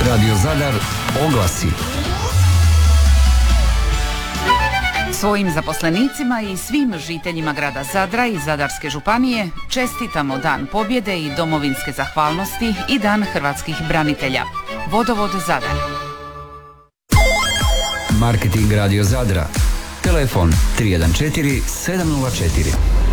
Radio Zadar oglasi. Svojim zaposlenicima i svim žiteljima grada Zadra i Zadarske županije čestitamo Dan pobjede i domovinske zahvalnosti i Dan hrvatskih branitelja. Vodovod Zadar. Marketing Radio Zadra. Telefon 314 704.